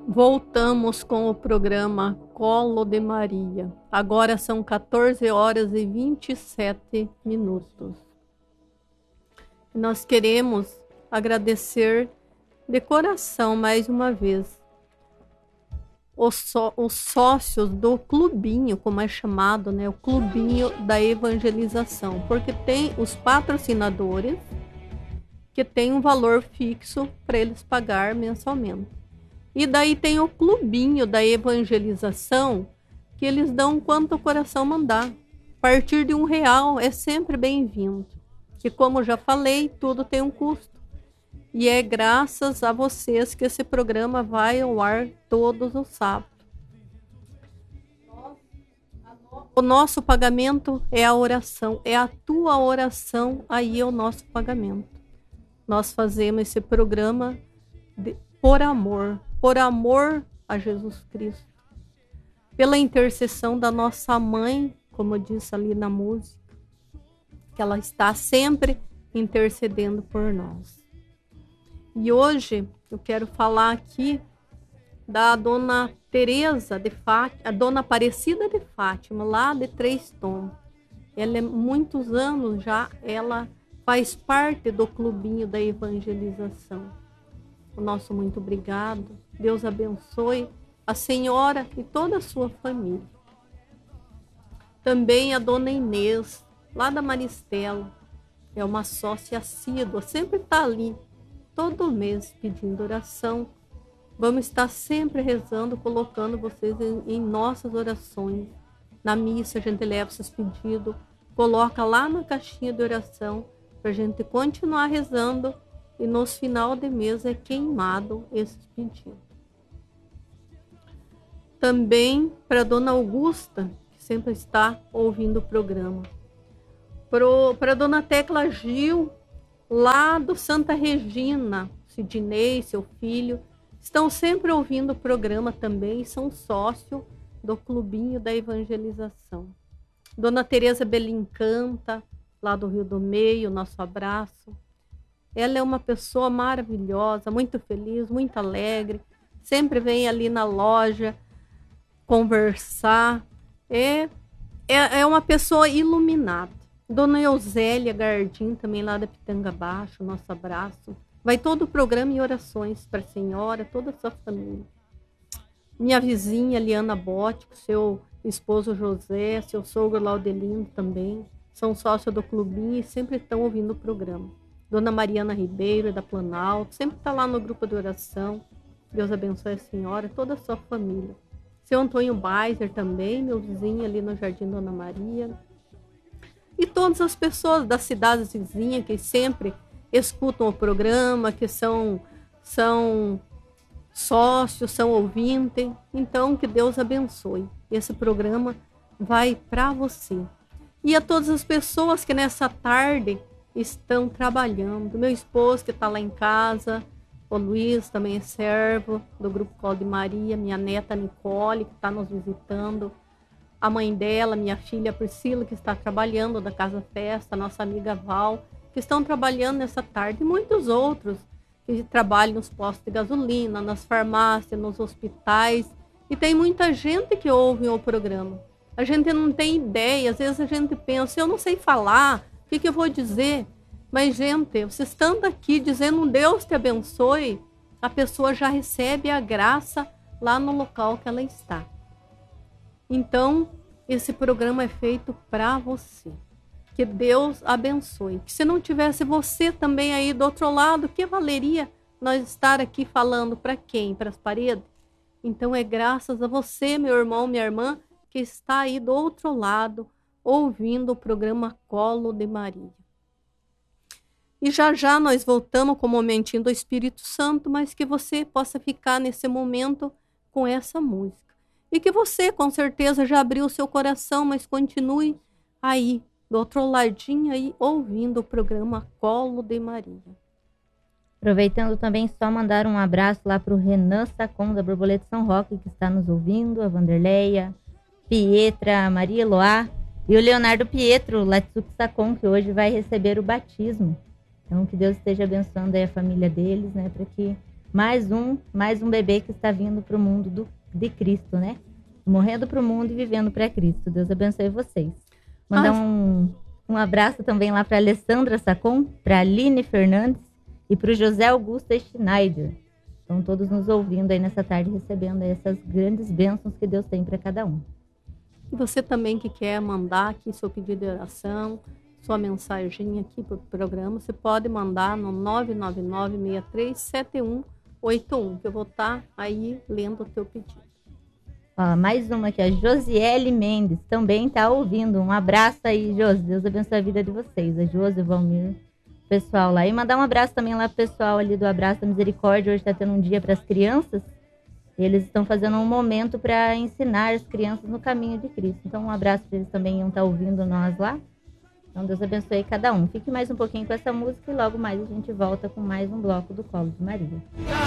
Voltamos com o programa Colo de Maria. Agora são 14 horas e 27 minutos. Nós queremos agradecer de coração mais uma vez os sócios do clubinho, como é chamado, né? O clubinho da evangelização, porque tem os patrocinadores que tem um valor fixo para eles pagar mensalmente. E daí tem o clubinho da evangelização, que eles dão quanto o coração mandar. A partir de R$1 é sempre bem-vindo. Que, como já falei, tudo tem um custo. E é graças a vocês que esse programa vai ao ar todos os sábados. O nosso pagamento é a oração. É a tua oração, aí é o nosso pagamento. Nós fazemos esse programa por amor a Jesus Cristo, pela intercessão da nossa mãe, como eu disse ali na música, que ela está sempre intercedendo por nós. E hoje eu quero falar aqui da Dona Teresa de Fátima, a Dona Aparecida de Fátima, lá de Três Tombos. Ela é muitos anos já, ela faz parte do clubinho da evangelização. O nosso muito obrigado. Deus abençoe a senhora e toda a sua família. Também a Dona Inês, lá da Maristela, é uma sócia assídua, sempre está ali, todo mês pedindo oração. Vamos estar sempre rezando, colocando vocês em nossas orações. Na missa a gente leva esses pedidos, coloca lá na caixinha de oração, para a gente continuar rezando. E nos final de mês é queimado esses pedidos. Também para a Dona Augusta, que sempre está ouvindo o programa. Para a Dona Tecla Gil, lá do Santa Regina, Sidney, seu filho, estão sempre ouvindo o programa também, são sócio do clubinho da evangelização. Dona Teresa Belincanta, lá do Rio do Meio, nosso abraço. Ela é uma pessoa maravilhosa, muito feliz, muito alegre. Sempre vem ali na loja conversar. É uma pessoa iluminada. Dona Eusélia Gardim, também lá da Pitanga Baixo, nosso abraço. Vai todo o programa em orações para a senhora, toda a sua família. Minha vizinha, Liana Bótico, seu esposo José, seu sogro Laudelino também. São sócios do clubinho e sempre estão ouvindo o programa. Dona Mariana Ribeiro, da Planalto, sempre está lá no grupo de oração. Deus abençoe a senhora, toda a sua família. Seu Antônio Beiser também, meu vizinho ali no Jardim Dona Maria. E todas as pessoas das cidades vizinhas que sempre escutam o programa, que são sócios, são ouvintes. Então, que Deus abençoe. Esse programa vai para você. E a todas as pessoas que nessa tarde estão trabalhando. Meu esposo que está lá em casa, o Luiz também é servo do Grupo Colo de Maria, minha neta Nicole, que está nos visitando, a mãe dela, minha filha Priscila, que está trabalhando da Casa Festa, nossa amiga Val, que estão trabalhando nessa tarde, e muitos outros que trabalham nos postos de gasolina, nas farmácias, nos hospitais, e tem muita gente que ouve o programa. A gente não tem ideia, às vezes a gente pensa, eu não sei falar, o que eu vou dizer? Mas, gente, você estando aqui dizendo Deus te abençoe, a pessoa já recebe a graça lá no local que ela está. Então, esse programa é feito para você. Que Deus abençoe. Que se não tivesse você também aí do outro lado, que valeria nós estar aqui falando para quem? Para as paredes? Então, é graças a você, meu irmão, minha irmã, que está aí do outro lado, ouvindo o programa Colo de Maria. E já já nós voltamos com o momentinho do Espírito Santo, mas que você possa ficar nesse momento com essa música. E que você, com certeza, já abriu o seu coração, mas continue aí, do outro ladinho aí, ouvindo o programa Colo de Maria. Aproveitando também, só mandar um abraço lá para o Renan Sacon, da Borboleta São Roque, que está nos ouvindo, a Vanderleia, Pietra, a Maria Eloá, e o Leonardo Pietro, Latsuki Sacon, que hoje vai receber o batismo. Então, que Deus esteja abençoando aí a família deles, né, para que mais um bebê que está vindo para o mundo de Cristo, né? Morrendo para o mundo e vivendo para Cristo. Deus abençoe vocês. Mandar um abraço também lá para Alessandra Sacon, para Aline Fernandes e para o José Augusto Schneider. Estão todos nos ouvindo aí nessa tarde, recebendo aí essas grandes bênçãos que Deus tem para cada um. E você também que quer mandar aqui seu pedido de oração, sua mensagem aqui para o programa, você pode mandar no 999-637181, que eu vou estar aí lendo o teu pedido. Ó, mais uma aqui, a Josiele Mendes, também está ouvindo. Um abraço aí, Josi. Deus abençoe a vida de vocês. A Josi, o Valmir, o pessoal lá. E mandar um abraço também lá pro pessoal ali do Abraço da Misericórdia. Hoje está tendo um dia para as crianças. Eles estão fazendo um momento para ensinar as crianças no caminho de Cristo. Então, um abraço para eles também, iam estar ouvindo nós lá. Então, Deus abençoe cada um. Fique mais um pouquinho com essa música e logo mais a gente volta com mais um bloco do Colo de Maria.